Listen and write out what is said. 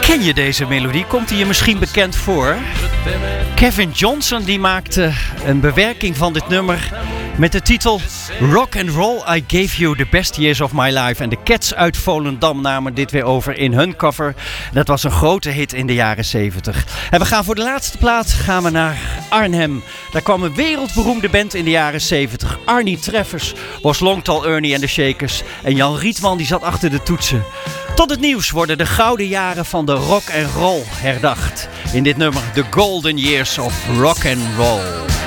Ken je deze melodie? Komt die je misschien bekend voor? Kevin Johnson die maakte een bewerking van dit nummer met de titel Rock and Roll, I Gave You the Best Years of My Life. En de Cats uit Volendam namen dit weer over in hun cover. Dat was een grote hit in de jaren 70. En we gaan voor de laatste plaats naar Arnhem. Daar kwam een wereldberoemde band in de jaren 70. Arnie Treffers was Long Tall Ernie en de Shakers. En Jan Rietman die zat achter de toetsen. Tot het nieuws worden de gouden jaren van de rock and roll herdacht. In dit nummer The Golden Years of Rock and Roll.